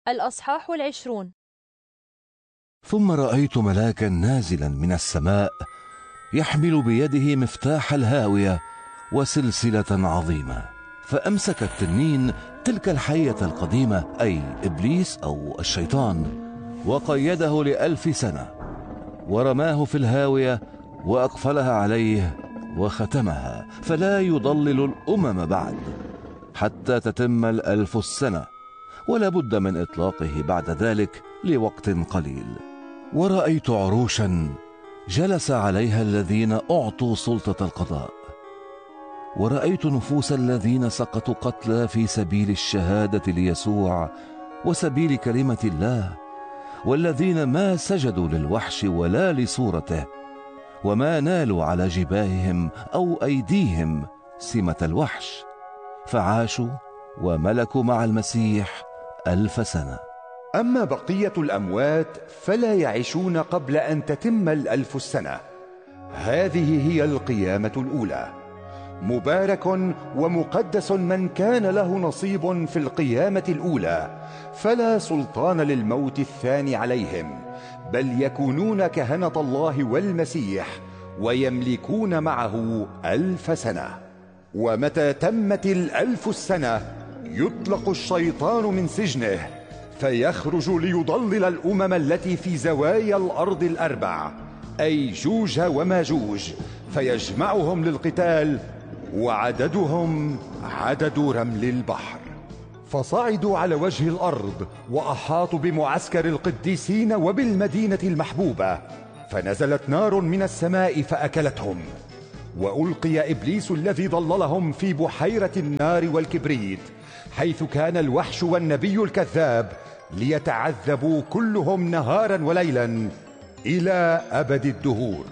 الأصحاح 20. ثم رأيت ملاكا نازلا من السماء يحمل بيده مفتاح الهاوية وسلسلة عظيمة، فأمسك التنين تلك الحية القديمة أي إبليس أو الشيطان، وقيده ل1000 سنة، ورماه في الهاوية وأقفلها عليه وختمها، فلا يضلل الأمم بعد حتى تتم 1000 السنة، ولا بد من إطلاقه بعد ذلك لوقت قليل. ورأيت عروشا جلس عليها الذين أعطوا سلطة القضاء، ورأيت نفوس الذين سقطوا قتلى في سبيل الشهادة ليسوع وسبيل كلمة الله، والذين ما سجدوا للوحش ولا لصورته، وما نالوا على جباههم أو أيديهم سمة الوحش، فعاشوا وملكوا مع المسيح 1000 سنة. أما بقية الأموات فلا يعيشون قبل أن تتم 1000 السنة. هذه هي القيامة الأولى. مبارك ومقدس من كان له نصيب في القيامة الأولى، فلا سلطان للموت الثاني عليهم، بل يكونون كهنة الله والمسيح ويملكون معه 1000 سنة. ومتى تمت 1000 السنة يطلق الشيطان من سجنه، فيخرج ليضلل الأمم التي في زوايا الأرض الأربع، أي جوج وماجوج، فيجمعهم للقتال، وعددهم عدد رمل البحر. فصعدوا على وجه الأرض وأحاطوا بمعسكر القديسين وبالمدينة المحبوبة، فنزلت نار من السماء فأكلتهم. وألقي إبليس الذي ضللهم في بحيرة النار والكبريت، حيث كان الوحش والنبي الكذاب، ليتعذبوا كلهم نهارا وليلا إلى أبد الدهور.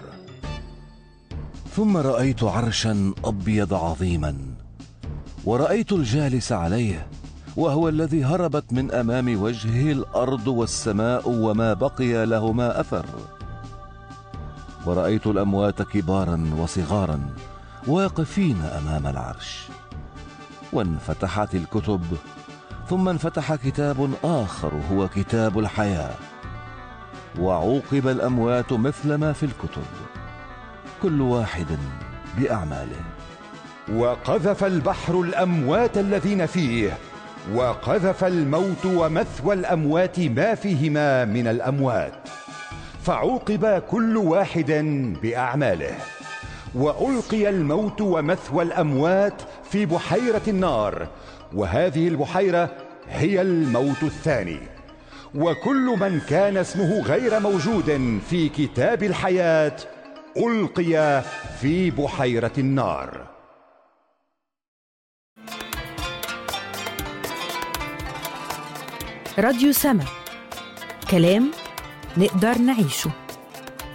ثم رأيت عرشا أبيض عظيما، ورأيت الجالس عليه، وهو الذي هربت من أمام وجهه الأرض والسماء وما بقي لهما أثر. ورأيت الأموات كبارا وصغارا واقفين أمام العرش، وانفتحت الكتب، ثم انفتح كتاب آخر هو كتاب الحياة، وعوقب الأموات مثل ما في الكتب، كل واحد بأعماله. وقذف البحر الأموات الذين فيه، وقذف الموت ومثوى الأموات ما فيهما من الأموات، فعوقب كل واحد بأعماله. وألقي الموت ومثوى الأموات في بحيرة النار، وهذه البحيرة هي الموت الثاني. وكل من كان اسمه غير موجود في كتاب الحياة ألقي في بحيرة النار. راديو سما، كلام نقدر نعيشه.